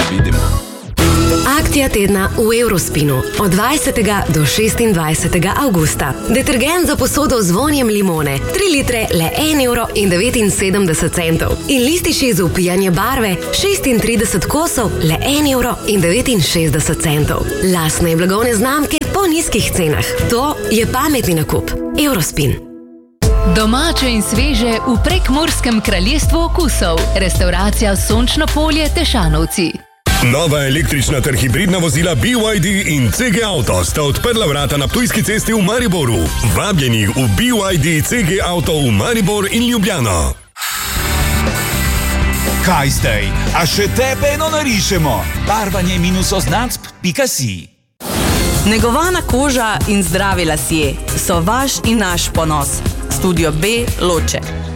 vidimo. Akcija tedna v Eurospinu od 20. do 26. avgusta. Detergent za posodo z vonjem limone, 3 litre le 1,79 € in lističi za upijanje barve, 36 kosov le 1,69 €. Lastne blagovne znamke po nizkih cenah. To je pametni nakup. Eurospin. Domače in sveže v Prekmurskem kraljestvu okusov. Restauracija Sončno polje Tešanovci. Nova električna ter hibridna vozila BYD in CG Auto sta odprla vrata na Ptujski cesti v Mariboru. Vabljeni v BYD CG Auto v Maribor in Ljubljano. Kaj zdaj? A še tebe eno narišemo? barvanje-oznacb.si. Negovana koža in zdravi lasje so vaš in naš ponos. Studio B Loče.